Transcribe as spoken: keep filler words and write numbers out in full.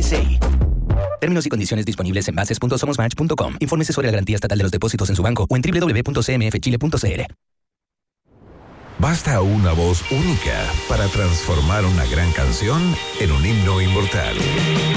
S A. Términos y condiciones disponibles en bases punto somos match punto com. Infórmese sobre la garantía estatal de los depósitos en su banco o en doble u doble u doble u punto c m f chile punto c l. Basta una voz única para transformar una gran canción en un himno inmortal.